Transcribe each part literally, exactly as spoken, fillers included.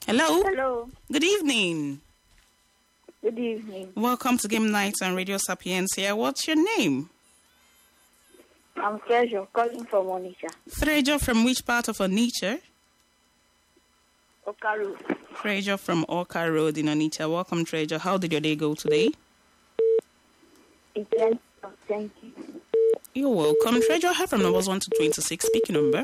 Hello. Hello. Good evening. Good evening. Welcome to Game Night on Radio Sapientia. What's your name? I'm Treasure, calling from Onitsha. Treasure from which part of Onitsha? Okaru. Treasure from Oka Road in Onitsha. Welcome, Treasure. How did your day go today? It went well, thank you. You're welcome. Treasure, I have from numbers one to twenty-six. Speaking number.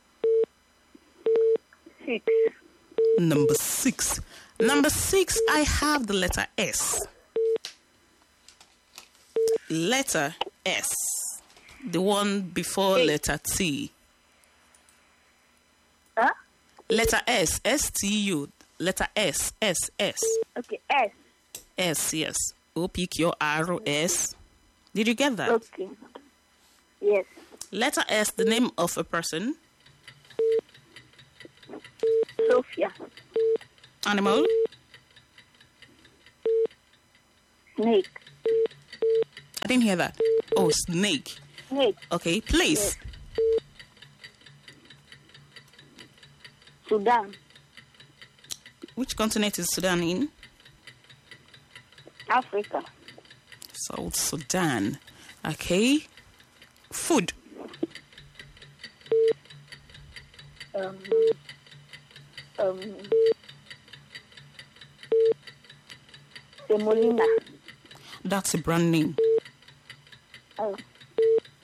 Six. Number six. Number six, I have the letter S. Letter S. The one before Eight. letter T. Huh? Letter S. S T U. Letter S. S. S. Okay, S. S, yes. O P Q R O S. Did you get that? Okay. Yes. Letter S, the name of a person. Sophia. Animal. Snake. I didn't hear that. Oh, snake. Snake. Okay, place. Sudan. Which continent is Sudan in? Africa. South Sudan. Okay. Food. Um. Um. Semolina. That's a brand name. Oh.